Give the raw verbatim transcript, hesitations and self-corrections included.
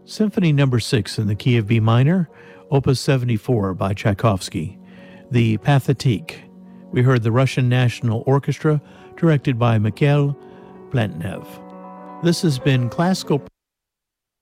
Symphony Number six in the key of B minor, Opus seventy-four by Tchaikovsky. The Pathétique. We heard the Russian National Orchestra, directed by Mikhail Plantnev. This has been Classical